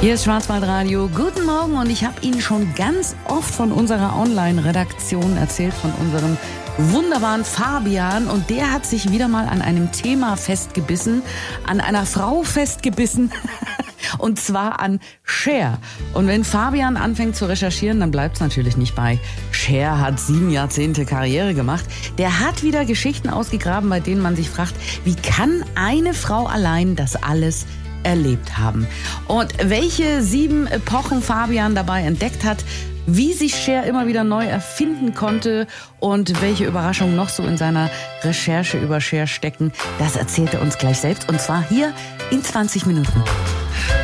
Hier ist Schwarzwaldradio. Guten Morgen, und ich habe Ihnen schon ganz oft von unserer Online-Redaktion erzählt, von unserem wunderbaren Fabian, und der hat sich wieder mal an einem Thema festgebissen, an einer Frau festgebissen, und zwar an Cher. Und wenn Fabian anfängt zu recherchieren, dann bleibt es natürlich nicht bei Cher hat 7 Jahrzehnte Karriere gemacht. Der hat wieder Geschichten ausgegraben, bei denen man sich fragt, wie kann eine Frau allein das alles erlebt haben? Und welche 7 Epochen Fabian dabei entdeckt hat, wie sich Cher immer wieder neu erfinden konnte und welche Überraschungen noch so in seiner Recherche über Cher stecken, das erzählt er uns gleich selbst, und zwar hier in 20 Minuten.